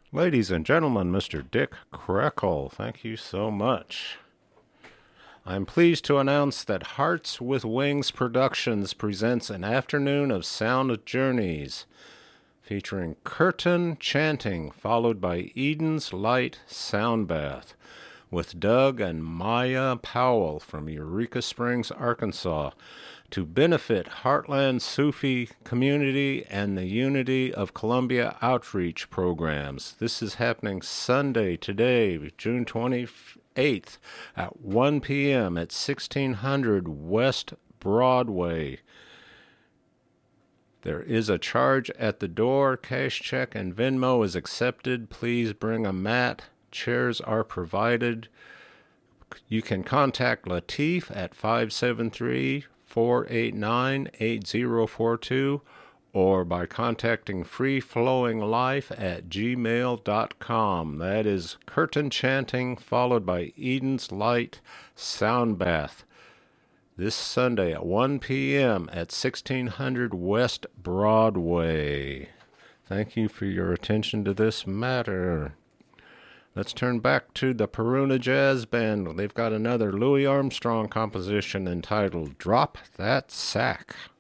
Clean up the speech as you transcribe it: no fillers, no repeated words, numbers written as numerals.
Ladies and gentlemen, Mr. Dick Krekel, thank you so much. I'm pleased to announce that Hearts with Wings Productions presents an afternoon of sound journeys featuring curtain chanting followed by Eden's Light Sound Bath with Doug and Maya Powell from Eureka Springs, Arkansas, to benefit Heartland Sufi community and the Unity of Columbia outreach programs. This is happening Sunday, today, June 28th at 1 p.m. at 1600 West Broadway. There is a charge at the door. Cash, check, and Venmo is accepted. Please bring a mat. Chairs are provided. You can contact Latif at 573-489-8042 or by contacting freeflowinglife at gmail.com. That is curtain chanting followed by Eden's Light Sound Bath. This Sunday at 1 p.m. at 1600 West Broadway. Thank you for your attention to this matter. Let's turn back to the Peruna Jazz Band. They've got another Louis Armstrong composition entitled Drop That Sack.